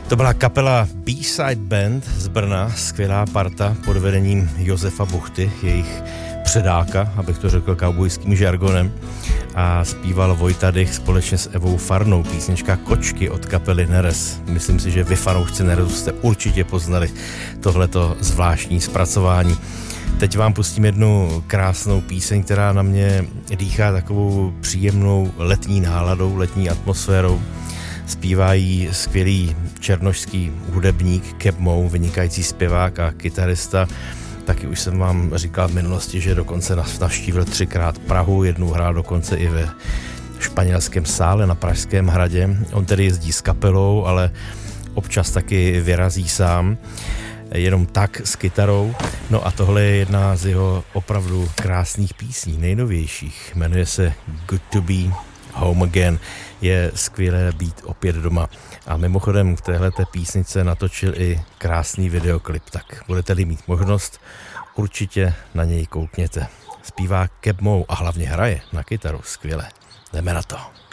To byla kapela B-Side Band z Brna, skvělá parta pod vedením Josefa Buchty, jejich předáka, abych to řekl kaubojským žargonem, a zpíval Vojta Dych společně s Evou Farnou, písnička Kočky od kapely Neres. Myslím si, že vy fanoušci Neresu jste určitě poznali tohleto zvláštní zpracování. Teď vám pustím jednu krásnou píseň, která na mě dýchá takovou příjemnou letní náladou, letní atmosférou. Zpívá jí skvělý černošský hudebník Keb Mo, vynikající zpěvák a kytarista. Taky už jsem vám říkal v minulosti, že dokonce navštívil 3krát Prahu, jednou hrál dokonce i ve španělském sále na Pražském hradě. On tedy jezdí s kapelou, ale občas taky vyrazí sám, jenom tak s kytarou. No a tohle je jedna z jeho opravdu krásných písní, nejnovějších. Jmenuje se Good to be Home Again. Je skvělé být opět doma. A mimochodem k téhleté písnice natočil i krásný videoklip, tak budete-li mít možnost, určitě na něj koukněte. Zpívá Keb Mo a hlavně hraje na kytaru skvěle. Jdeme na to.